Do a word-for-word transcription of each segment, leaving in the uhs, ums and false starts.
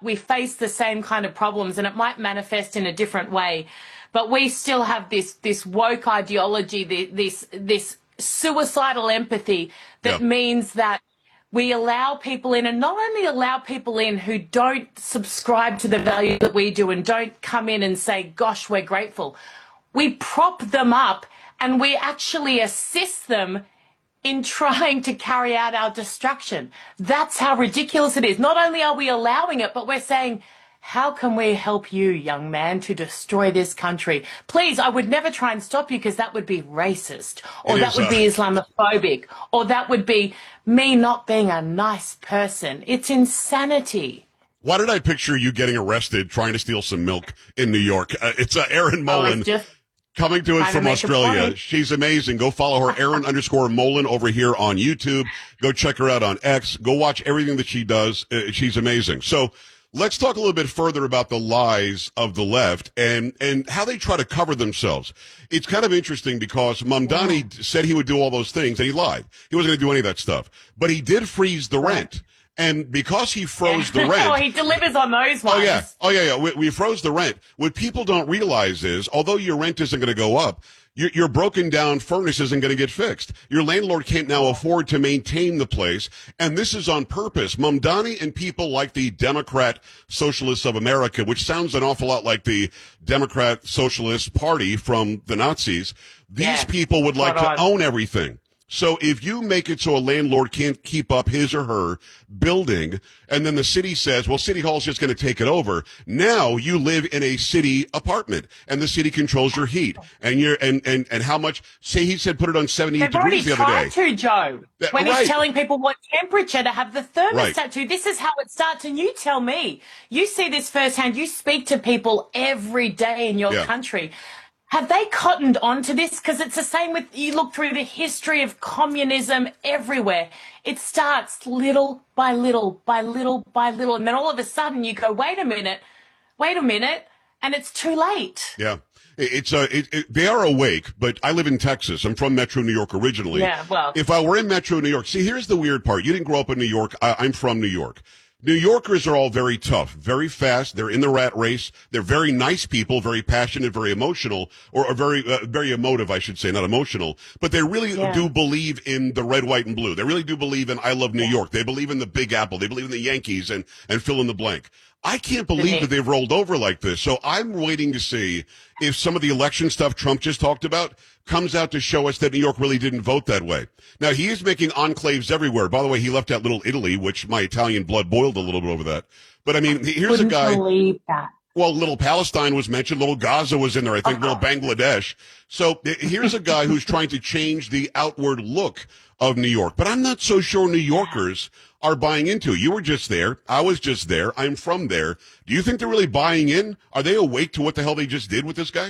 we face the same kind of problems, and it might manifest in a different way. But we still have this this woke ideology, this this suicidal empathy that Yeah. means that we allow people in, and not only allow people in who don't subscribe to the value that we do and don't come in and say, gosh, we're grateful. We prop them up and we actually assist them in trying to carry out our destruction. That's how ridiculous it is. Not only are we allowing it, but we're saying, how can we help you, young man, to destroy this country? Please, I would never try and stop you because that would be racist, or It that is, would uh, be Islamophobic, or that would be me not being a nice person. It's insanity. Why did I picture you getting arrested trying to steal some milk in New York? Uh, it's uh, Erin Molan. Just Coming to us trying to from make a Australia. point. She's amazing. Go follow her, Erin underscore Molan over here on YouTube. Go check her out on X. Go watch everything that she does. Uh, she's amazing. So let's talk a little bit further about the lies of the left and, and how they try to cover themselves. It's kind of interesting because Mamdani Yeah. said he would do all those things and he lied. He wasn't going to do any of that stuff, but he did freeze the rent. And because he froze the rent. Oh, he delivers on those ones. Oh, yeah. Oh, yeah, yeah. We, we froze the rent. What people don't realize is, although your rent isn't going to go up, your, your broken down furnace isn't going to get fixed. Your landlord can't now afford to maintain the place. And this is on purpose. Mamdani and people like the Democrat Socialists of America, which sounds an awful lot like the Democrat Socialist Party from the Nazis. These Yeah, people would like spot to on. own everything. So if you make it so a landlord can't keep up his or her building, and then the city says, well, City Hall's just going to take it over. Now you live in a city apartment, and the city controls your heat. And you're, and, and, and how much, say he said put it on seventy-eight They've already degrees the other day. tried to, Joe. That- When right. he's telling people what temperature to have the thermostat Right. to, this is how it starts. And you tell me, you see this firsthand. You speak to people every day in your Yeah. country. Have they cottoned onto this? Because it's the same with, you look through the history of communism everywhere. It starts little by little by little by little. And then all of a sudden you go, wait a minute, wait a minute. And it's too late. Yeah. It- It's uh, it, it, they are awake, but I live in Texas. I'm from Metro New York originally. Yeah, well. If I were in Metro New York, see, here's the weird part. You didn't grow up in New York. I, I'm from New York. New Yorkers are all very tough, very fast. They're in the rat race. They're very nice people, very passionate, very emotional, or, or very, uh, very emotive, I should say, not emotional. But they really Yeah. do believe in the red, white, and blue. They really do believe in I love New York. They believe in the Big Apple. They believe in the Yankees and, and fill in the blank. I can't believe Knicks. that they've rolled over like this. So I'm waiting to see if some of the election stuff Trump just talked about comes out to show us that New York really didn't vote that way. Now, he is making enclaves everywhere. By the way, he left out Little Italy, which my Italian blood boiled a little bit over that. But I mean, here's Couldn't a guy. believe that. Well, Little Palestine was mentioned. Little Gaza was in there. I think Little Bangladesh. So eh, here's a guy who's trying to change the outward look of New York. But I'm not so sure New Yorkers are buying into. You were just there. I was just there. I'm from there. Do you think they're really buying in? Are they awake to what the hell they just did with this guy?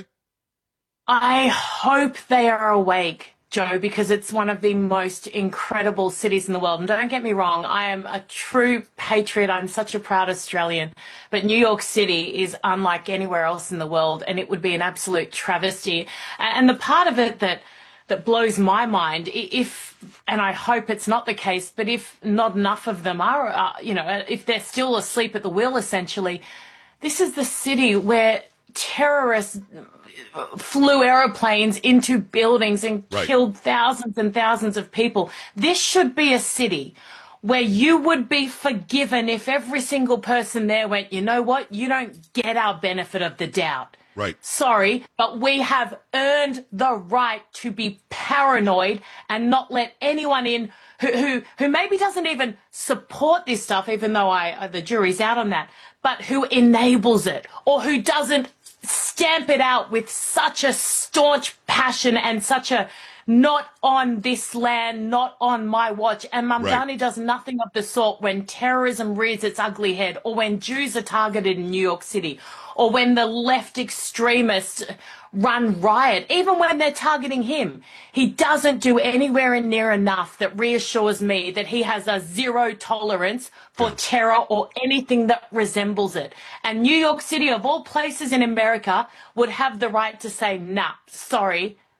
I hope they are awake, Joe, because it's one of the most incredible cities in the world. And don't get me wrong, I am a true patriot. I'm such a proud Australian. But New York City is unlike anywhere else in the world, and it would be an absolute travesty. And the part of it that that blows my mind, i- if, and I hope it's not the case, but if not enough of them are, uh, you know, if they're still asleep at the wheel, essentially, this is the city where terrorists flew aeroplanes into buildings and Right. killed thousands and thousands of people. This should be a city where you would be forgiven if every single person there went, you know what, you don't get our benefit of the doubt. Right. Sorry, but we have earned the right to be paranoid and not let anyone in who who, who maybe doesn't even support this stuff, even though I the jury's out on that, but who enables it or who doesn't stamp it out with such a staunch passion and such a not on this land, not on my watch. And Mamdani Right. does nothing of the sort when terrorism rears its ugly head, or when Jews are targeted in New York City, or when the left extremists run riot, even when they're targeting him. He doesn't do anywhere near enough that reassures me that he has a zero tolerance for terror or anything that resembles it. And New York City, of all places in America, would have the right to say, nah, sorry,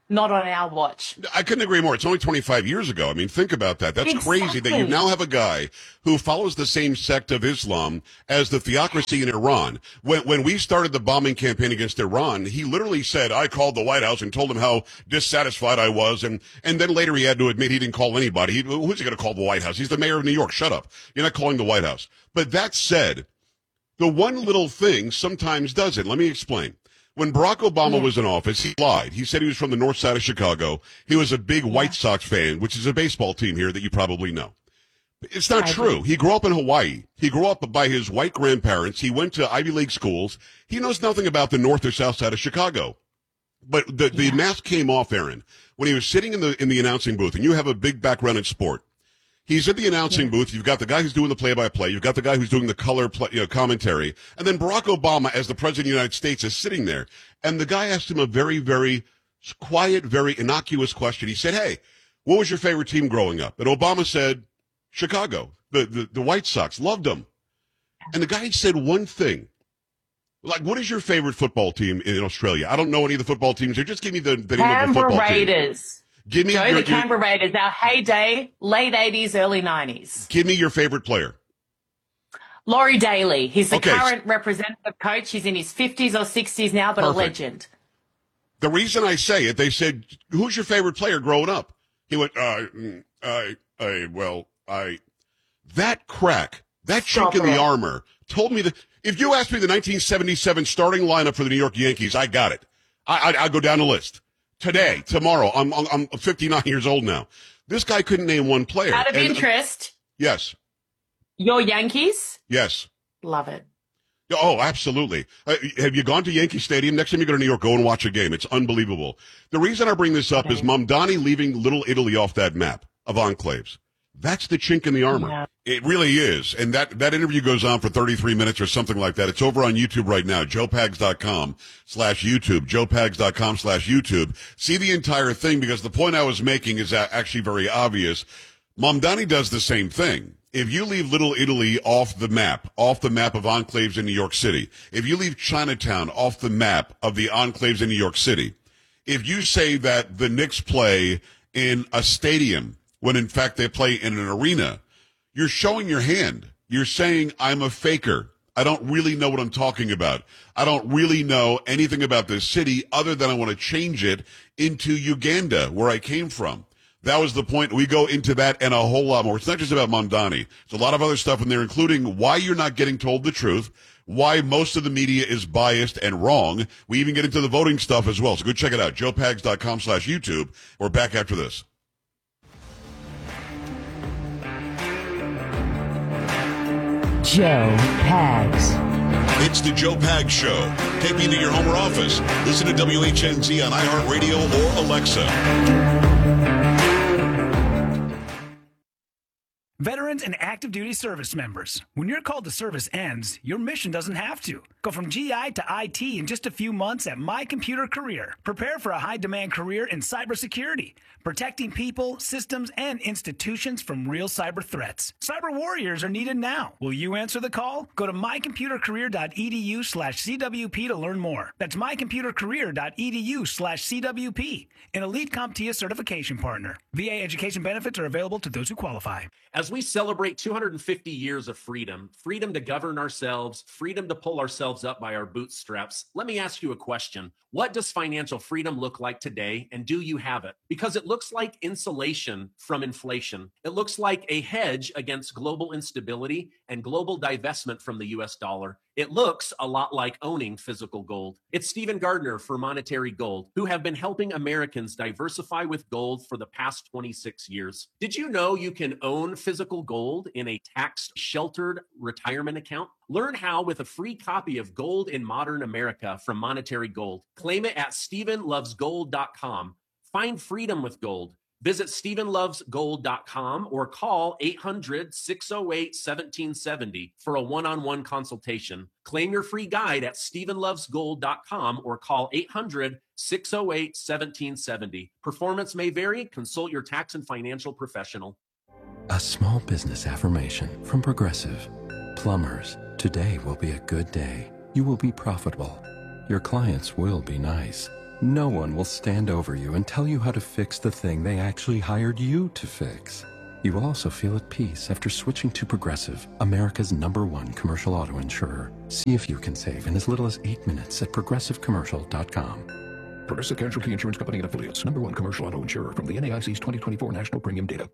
not on our watch. I couldn't agree more. It's only twenty-five years ago. I mean, think about that. That's Exactly. crazy that you now have a guy who follows the same sect of Islam as the theocracy in Iran. When when we started the bombing campaign against Iran, he literally said, I called the White House and told them how dissatisfied I was. And, and then later he had to admit he didn't call anybody. He, who's he going to call the White House? He's the mayor of New York. Shut up. You're not calling the White House. But that said, the one little thing sometimes does it. Let me explain. When Barack Obama Yeah. was in office, he lied. He said he was from the north side of Chicago. He was a big White Sox fan, which is a baseball team here that you probably know. It's not I true. agree. He grew up in Hawaii. He grew up by his white grandparents. He went to Ivy League schools. He knows nothing about the north or south side of Chicago. But the, the Yeah. mask came off, Aaron, when he was sitting in the in the announcing booth, and you have a big background in sport. He's in the announcing Yeah. booth. You've got the guy who's doing the play-by-play. You've got the guy who's doing the color play, you know, commentary. And then Barack Obama, as the president of the United States, is sitting there. And the guy asked him a very, very quiet, very innocuous question. He said, hey, what was your favorite team growing up? And Obama said, Chicago, the, the, the White Sox. Loved them. And the guy said one thing. Like, what is your favorite football team in Australia? I don't know any of the football teams there. Just give me the, the name of the Canberra football team. Raiders. Give me Joe, your, the your, Canberra Raiders, our heyday, late eighties, early nineties. give me your favorite player. Laurie Daly. He's the Okay. current representative coach. He's in his fifties or sixties now, but Perfect. a legend. The reason I say it, they said, who's your favorite player growing up? He went, uh, mm, I, I, well, I, that crack, that Stop chink in the it. armor told me that if you asked me the nineteen seventy-seven starting lineup for the New York Yankees, I got it. I, I, I'll go down the list. Today, tomorrow, I'm, I'm, I'm fifty-nine years old now. This guy couldn't name one player. Out of And, uh, interest, yes, your Yankees? yes. Love it. Oh, absolutely. Uh, have you gone to Yankee Stadium? Next time you go to New York, go and watch a game. It's unbelievable. The reason I bring this up Okay. is Mamdani leaving Little Italy off that map of enclaves. That's the chink in the armor. Yeah. It really is. And that, that interview goes on for thirty-three minutes or something like that. It's over on YouTube right now, joe pags dot com slash YouTube, joe pags dot com slash YouTube. See the entire thing, because the point I was making is a- actually very obvious. Mamdani does the same thing. If you leave Little Italy off the map, off the map of enclaves in New York City, if you leave Chinatown off the map of the enclaves in New York City, if you say that the Knicks play in a stadium when in fact they play in an arena, you're showing your hand. You're saying, I'm a faker. I don't really know what I'm talking about. I don't really know anything about this city other than I want to change it into Uganda, where I came from. That was the point. We go into that and a whole lot more. It's not just about Mamdani. There's a lot of other stuff in there, including why you're not getting told the truth, why most of the media is biased and wrong. We even get into the voting stuff as well. So go check it out, joe pags dot com slash YouTube. We're back after this. Joe Pags. It's the Joe Pags Show. Take you to your home or office. Listen to W H N Z on iHeartRadio or Alexa. Veterans and active duty service members, when your call to service ends, your mission doesn't have to. Go from G I to I T in just a few months at My Computer Career. Prepare for a high-demand career in cybersecurity, protecting people, systems, and institutions from real cyber threats. Cyber warriors are needed now. Will you answer the call? Go to my computer career dot e d u slash c w p to learn more. That's my computer career dot e d u slash c w p, an elite CompTIA certification partner. V A education benefits are available to those who qualify. As we celebrate two hundred fifty years of freedom, freedom to govern ourselves, freedom to pull ourselves up by our bootstraps, let me ask you a question. What does financial freedom look like today, and do you have it? Because it looks like insulation from inflation. It looks like a hedge against global instability and global divestment from the U S dollar. It looks a lot like owning physical gold. It's Stephen Gardner for Monetary Gold, who have been helping Americans diversify with gold for the past twenty-six years. Did you know you can own physical gold in a tax-sheltered retirement account? Learn how with a free copy of Gold in Modern America from Monetary Gold. Claim it at stephen loves gold dot com. Find freedom with gold. Visit stephen loves gold dot com or call eight hundred, six oh eight, one seven seven oh for a one-on-one consultation. Claim your free guide at stephen loves gold dot com or call eight hundred, six oh eight, one seven seven oh. Performance may vary. Consult your tax and financial professional. A small business affirmation from Progressive. Plumbers, today will be a good day. You will be profitable. Your clients will be nice. No one will stand over you and tell you how to fix the thing they actually hired you to fix. You will also feel at peace after switching to Progressive, America's number one commercial auto insurer. See if you can save in as little as eight minutes at progressive commercial dot com. Progressive Casualty Insurance Company and Affiliates. Number one commercial auto insurer from the N A I C's twenty twenty-four National Premium Data.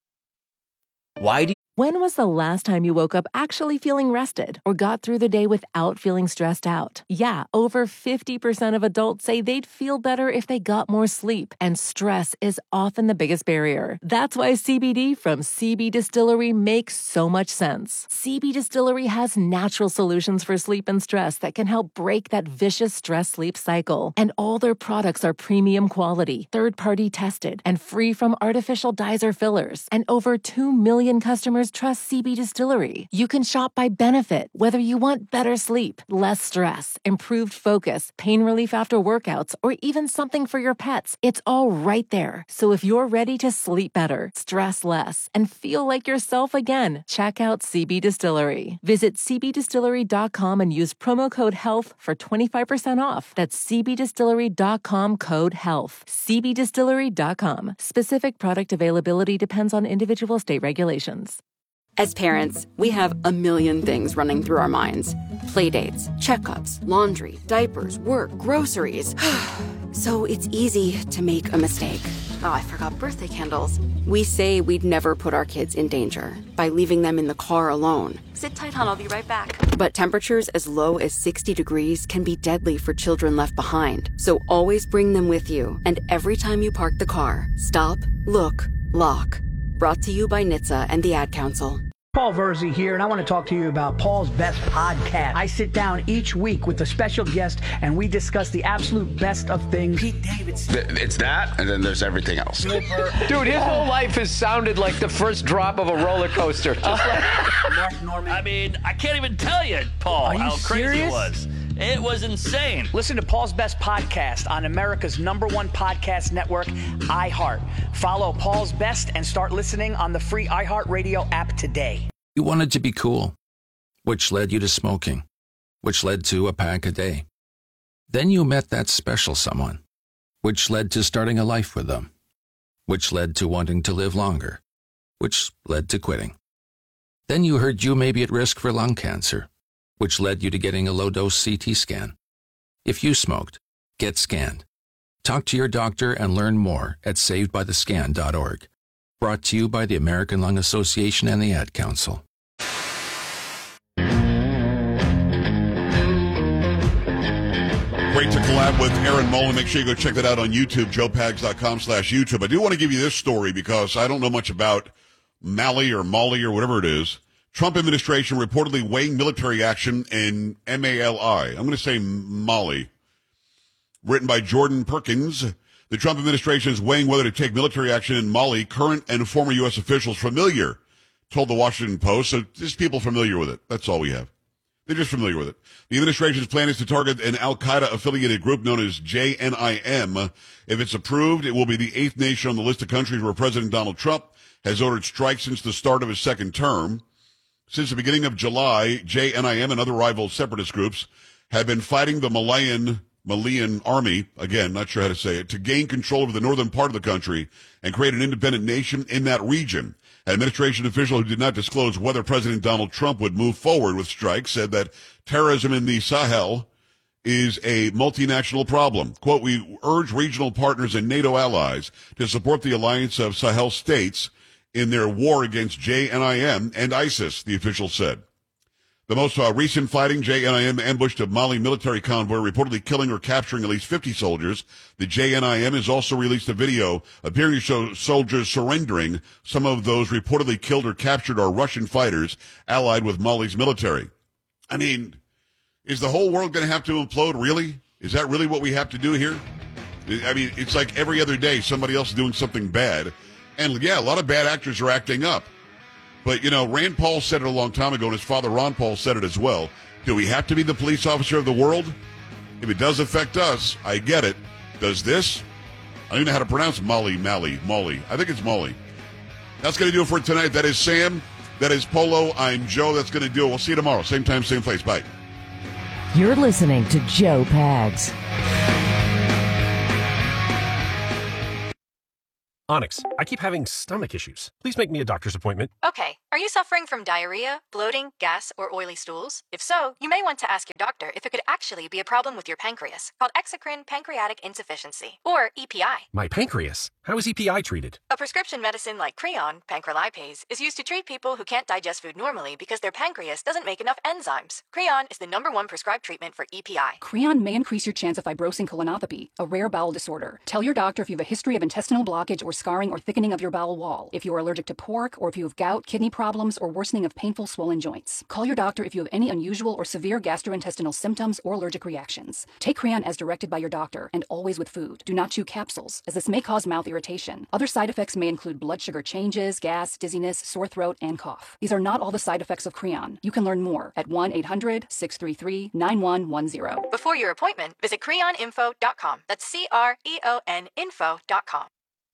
Why do When was the last time you woke up actually feeling rested or got through the day without feeling stressed out? Yeah, over fifty percent of adults say they'd feel better if they got more sleep, and stress is often the biggest barrier. That's why C B D from C B Distillery makes so much sense. C B Distillery has natural solutions for sleep and stress that can help break that vicious stress-sleep cycle. And all their products are premium quality, third-party tested, and free from artificial dyes or fillers. And over two million customers trust C B Distillery. You can shop by benefit, whether you want better sleep, less stress, improved focus, pain relief after workouts, or even something for your pets. It's all right there. So if you're ready to sleep better, stress less, and feel like yourself again, check out C B Distillery. Visit c b distillery dot com and use promo code HEALTH for twenty-five percent off. That's c b distillery dot com code HEALTH. c b distillery dot com. Specific product availability depends on individual state regulations. As parents, we have a million things running through our minds. Playdates, checkups, laundry, diapers, work, groceries. So it's easy to make a mistake. Oh, I forgot birthday candles. We say we'd never put our kids in danger by leaving them in the car alone. Sit tight, hon, I'll be right back. But temperatures as low as sixty degrees can be deadly for children left behind. So always bring them with you. And every time you park the car, stop, look, lock. Brought to you by N H T S A and the Ad Council. Paul Verzi here, and I want to talk to you about Paul's Best Podcast. I sit down each week with a special guest, and we discuss the absolute best of things. Pete Davidson. It's that, and then there's everything else. Dude, his whole life has sounded like the first drop of a roller coaster. Just like Mark Norman. I mean, I can't even tell you, Paul, you how crazy serious? it was. It was insane. Listen to Paul's Best Podcast on America's number one podcast network, iHeart. Follow Paul's Best and start listening on the free iHeartRadio app today. You wanted to be cool, which led you to smoking, which led to a pack a day. Then you met that special someone, which led to starting a life with them, which led to wanting to live longer, which led to quitting. Then you heard you may be at risk for lung cancer, which led you to getting a low-dose C T scan. If you smoked, get scanned. Talk to your doctor and learn more at saved by the scan dot org. Brought to you by the American Lung Association and the Ad Council. Great to collab with Aaron Mullen. Make sure you go check that out on YouTube, joe pags dot com slash YouTube. I do want to give you this story because I don't know much about Mali or Mali or whatever it is. Trump administration reportedly weighing military action in M A L I. I'm going to say Mali. Written by Jordan Perkins. The Trump administration is weighing whether to take military action in Mali. Current and former U S officials familiar, told the Washington Post. So just people familiar with it. That's all we have. They're just familiar with it. The administration's plan is to target an al-Qaeda affiliated group known as J N I M. If it's approved, it will be the eighth nation on the list of countries where President Donald Trump has ordered strikes since the start of his second term. Since the beginning of July, J N I M and other rival separatist groups have been fighting the Malian Malian army, again, not sure how to say it, to gain control over the northern part of the country and create an independent nation in that region. An administration official who did not disclose whether President Donald Trump would move forward with strikes said that terrorism in the Sahel is a multinational problem. Quote, we urge regional partners and NATO allies to support the alliance of Sahel states in their war against J N I M and ISIS, the official said. The most uh, recent fighting, J N I M ambushed a Mali military convoy, reportedly killing or capturing at least fifty soldiers. The J N I M has also released a video appearing to show soldiers surrendering. Some of those reportedly killed or captured are Russian fighters allied with Mali's military. I mean, is the whole world going to have to implode, really? Is that really what we have to do here? I mean, it's like every other day somebody else is doing something bad. And, yeah, a lot of bad actors are acting up. But, you know, Rand Paul said it a long time ago, and his father Ron Paul said it as well. Do we have to be the police officer of the world? If it does affect us, I get it. Does this? I don't even know how to pronounce Mali, Mali, Mali. I think it's Mali. That's going to do it for tonight. That is Sam. That is Polo. I'm Joe. That's going to do it. We'll see you tomorrow. Same time, same place. Bye. You're listening to Joe Pags. Onyx, I keep having stomach issues. Please make me a doctor's appointment. Okay, are you suffering from diarrhea, bloating, gas, or oily stools? If so, you may want to ask your doctor if it could actually be a problem with your pancreas, called exocrine pancreatic insufficiency, or E P I. My pancreas? How is E P I treated? A prescription medicine like Creon, pancrelipase, is used to treat people who can't digest food normally because their pancreas doesn't make enough enzymes. Creon is the number one prescribed treatment for E P I. Creon may increase your chance of fibrosing colonopathy, a rare bowel disorder. Tell your doctor if you have a history of intestinal blockage or scarring or thickening of your bowel wall, if you are allergic to pork, or if you have gout, kidney problems, or worsening of painful swollen joints. Call your doctor if you have any unusual or severe gastrointestinal symptoms or allergic reactions. Take Creon as directed by your doctor, and always with food. Do not chew capsules, as this may cause mouth irritation. Other side effects may include blood sugar changes, gas, dizziness, sore throat, and cough. These are not all the side effects of Creon. You can learn more at one eight hundred, six three three, nine one one zero. Before your appointment, visit creon info dot com. That's C R E O N info dot com.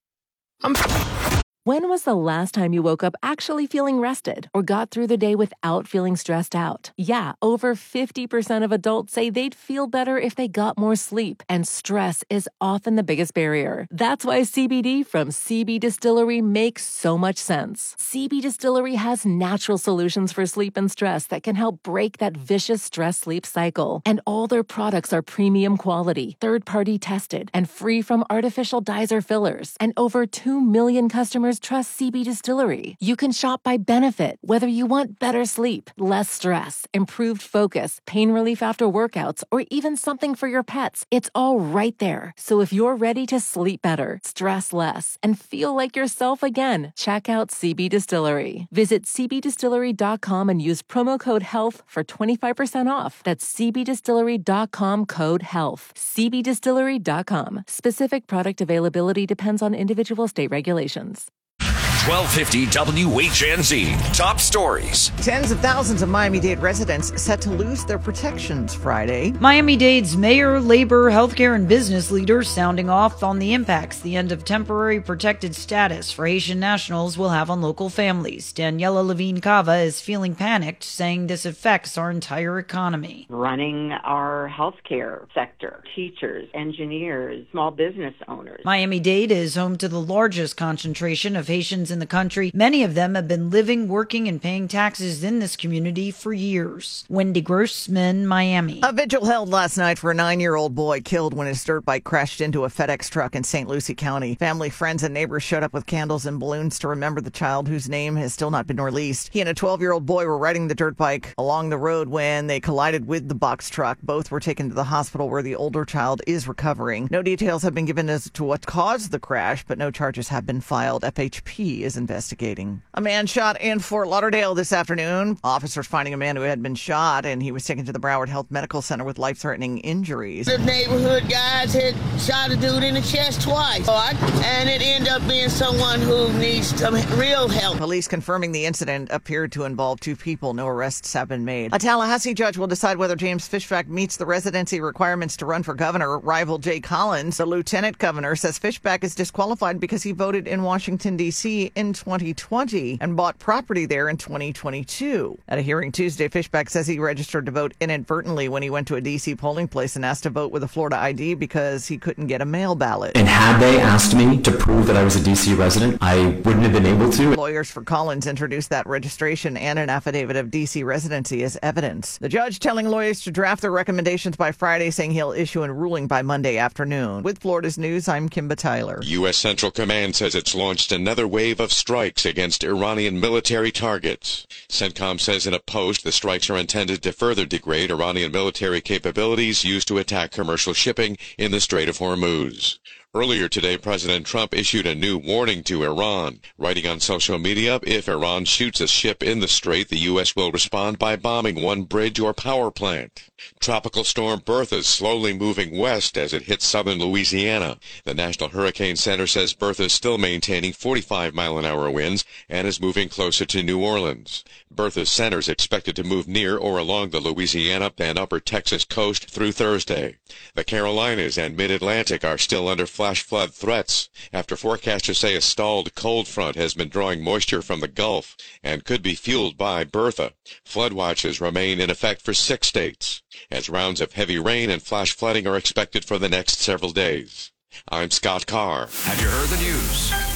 When was the last time you woke up actually feeling rested or got through the day without feeling stressed out? Yeah, over fifty percent of adults say they'd feel better if they got more sleep, and stress is often the biggest barrier. That's why C B D from C B Distillery makes so much sense. C B Distillery has natural solutions for sleep and stress that can help break that vicious stress-sleep cycle. And all their products are premium quality, third-party tested, and free from artificial dyes or fillers. And over two million customers trust C B Distillery. You can shop by benefit, whether you want better sleep, less stress, improved focus, pain relief after workouts, or even something for your pets. It's all right there. So if you're ready to sleep better, stress less, and feel like yourself again, check out C B Distillery. Visit c b distillery dot com and use promo code HEALTH for twenty-five percent off. That's c b distillery dot com code HEALTH. c b distillery dot com. Specific product availability depends on individual state regulations. twelve fifty W H N Z. Top stories. Tens of thousands of Miami-Dade residents set to lose their protections Friday. Miami-Dade's mayor, labor, healthcare, and business leaders sounding off on the impacts the end of temporary protected status for Haitian nationals will have on local families. Daniela Levine Cava is feeling panicked, saying this affects our entire economy. Running our healthcare sector, teachers, engineers, small business owners. Miami-Dade is home to the largest concentration of Haitians in the country. Many of them have been living, working, and paying taxes in this community for years. Wendy Grossman, Miami. A vigil held last night for a nine-year-old boy killed when his dirt bike crashed into a FedEx truck in Saint Lucie County. Family, friends, and neighbors showed up with candles and balloons to remember the child whose name has still not been released. He and a twelve-year-old boy were riding the dirt bike along the road when they collided with the box truck. Both were taken to the hospital where the older child is recovering. No details have been given as to what caused the crash, but no charges have been filed. F H P is investigating. A man shot in Fort Lauderdale this afternoon. Officers finding a man who had been shot, and he was taken to the Broward Health Medical Center with life-threatening injuries. The neighborhood guys had shot a dude in the chest twice, and it ended up being someone who needs some real help. Police confirming the incident appeared to involve two people. No arrests have been made. A Tallahassee judge will decide whether James Fishback meets the residency requirements to run for governor. Rival Jay Collins, the lieutenant governor, says Fishback is disqualified because he voted in Washington, D C in twenty twenty and bought property there in twenty twenty-two. At a hearing Tuesday, Fishback says he registered to vote inadvertently when he went to a D C polling place and asked to vote with a Florida I D because he couldn't get a mail ballot. And had they asked me to prove that I was a D C resident, I wouldn't have been able to. Lawyers for Collins introduced that registration and an affidavit of D C residency as evidence. The judge telling lawyers to draft their recommendations by Friday, saying he'll issue a ruling by Monday afternoon. With Florida's News, I'm Kimba Tyler. U S Central Command says it's launched another wave of strikes against Iranian military targets. CENTCOM says in a post the strikes are intended to further degrade Iranian military capabilities used to attack commercial shipping in the Strait of Hormuz. Earlier today, President Trump issued a new warning to Iran, writing on social media, if Iran shoots a ship in the strait, the U S will respond by bombing one bridge or power plant. Tropical storm Bertha is slowly moving west as it hits southern Louisiana. The National Hurricane Center says Bertha is still maintaining forty-five mile an hour winds and is moving closer to New Orleans. Bertha's center is expected to move near or along the Louisiana and upper Texas coast through Thursday. The Carolinas and mid-Atlantic are still under flash flood threats after forecasters say a stalled cold front has been drawing moisture from the Gulf and could be fueled by Bertha. Flood watches remain in effect for six states, as rounds of heavy rain and flash flooding are expected for the next several days. I'm Scott Carr. Have you heard the news?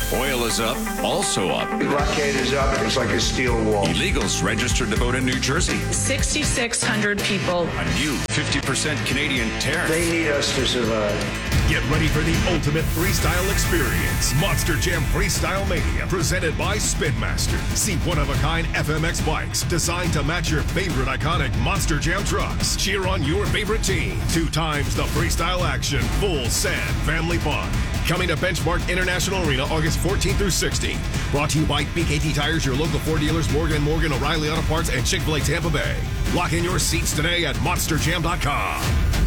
Oil is up, also up. The blockade is up. It's like a steel wall. Illegals registered to vote in New Jersey. sixty-six hundred people. A new fifty percent Canadian tariff. They need us to survive. Get ready for the ultimate freestyle experience. Monster Jam Freestyle Mania, presented by Spin Master. See one-of-a-kind F M X bikes designed to match your favorite iconic Monster Jam trucks. Cheer on your favorite team. Two times the freestyle action. Full sand family fun. Coming to Benchmark International Arena August fourteenth through sixteenth. Brought to you by B K T Tires, your local Ford dealers, Morgan and Morgan, O'Reilly Auto Parts, and Chick-fil-A Tampa Bay. Lock in your seats today at monster jam dot com.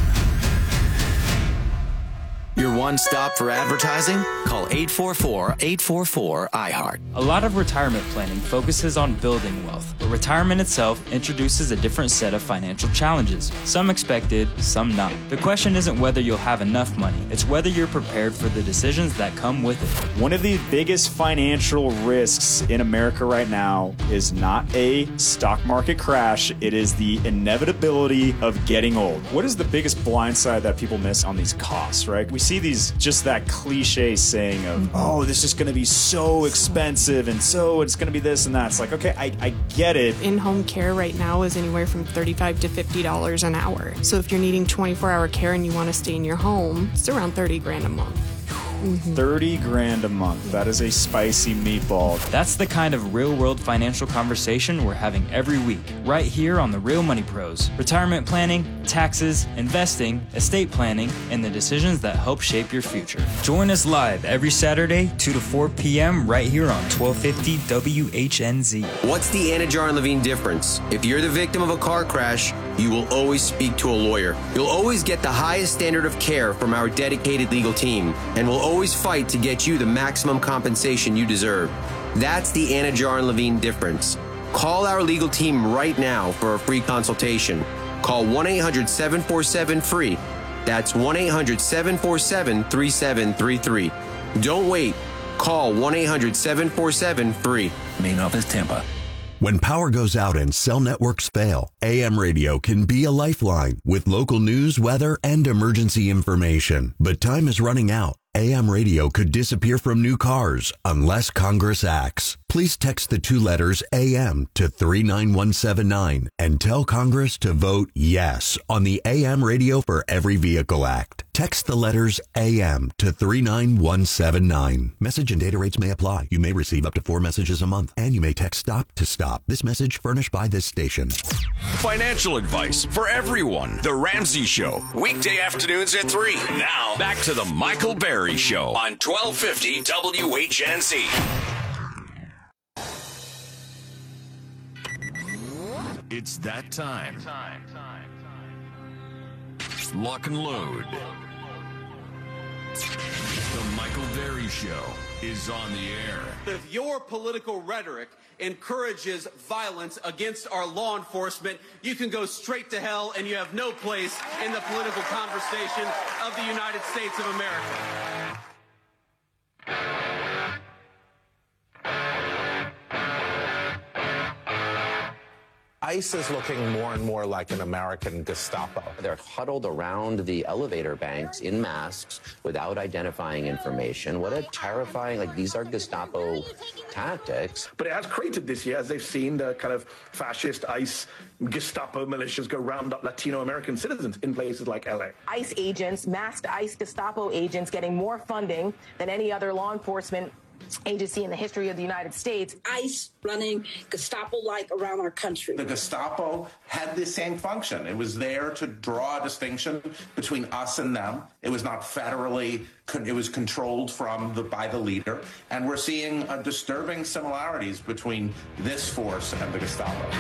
Your one stop for advertising? Call eight four four, eight four four, I heart. A lot of retirement planning focuses on building wealth, but retirement itself introduces a different set of financial challenges. Some expected, some not. The question isn't whether you'll have enough money, it's whether you're prepared for the decisions that come with it. One of the biggest financial risks in America right now is not a stock market crash, it is the inevitability of getting old. What is the biggest blindside that people miss on these costs, right? We see these, just that cliche saying of, oh, this is going to be so expensive and so it's going to be this and that. It's like, okay, I, I get it. In-home care right now is anywhere from thirty-five to fifty dollars an hour. So if you're needing twenty-four hour care and you want to stay in your home, it's around thirty grand a month. Mm-hmm. thirty grand a month. That is a spicy meatball. That's the kind of real-world financial conversation we're having every week, right here on The Real Money Pros. Retirement planning, taxes, investing, estate planning, and the decisions that help shape your future. Join us live every Saturday, two to four p.m. right here on twelve fifty W H N Z. What's the Anna Jar and Levine difference? If you're the victim of a car crash, you will always speak to a lawyer. You'll always get the highest standard of care from our dedicated legal team, and we'll always fight to get you the maximum compensation you deserve. That's the Anna Jar and Levine difference. Call our legal team right now for a free consultation. Call one eight hundred, seven four seven, free. That's one eight hundred, seven four seven, three seven three three. Don't wait. Call one eight hundred, seven four seven, free. Main office, Tampa. When power goes out and cell networks fail, A M radio can be a lifeline with local news, weather, and emergency information. But time is running out. A M radio could disappear from new cars unless Congress acts. Please text the two letters A M to three nine one seven nine and tell Congress to vote yes on the A M Radio for Every Vehicle Act. Text the letters A M to three nine one seven nine. Message and data rates may apply. You may receive up to four messages a month, and you may text STOP to STOP. This message furnished by this station. Financial advice for everyone. The Ramsey Show. Weekday afternoons at three. Now, back to the Michael Berry Show on twelve fifty W H N Z. It's that time. Lock and load. The Michael Berry Show is on the air. If your political rhetoric encourages violence against our law enforcement, you can go straight to hell, and you have no place in the political conversation of the United States of America. ICE is looking more and more like an American Gestapo. They're huddled around the elevator banks in masks without identifying information. What a terrifying, like, these are Gestapo tactics. But it has created this year, as they've seen, the kind of fascist ICE Gestapo militias go round up Latino American citizens in places like L A. ICE agents, masked ICE Gestapo agents getting more funding than any other law enforcement agency in the history of the United States. ICE running Gestapo-like around our country. The Gestapo had the same function. It was there to draw a distinction between us and them. It was not federally, it was controlled from the, by the leader. And we're seeing uh, disturbing similarities between this force and the Gestapo.